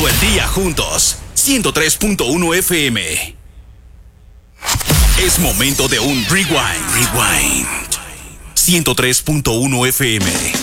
Todo el día juntos. 103.1 FM. Es momento de un rewind. 103.1 FM.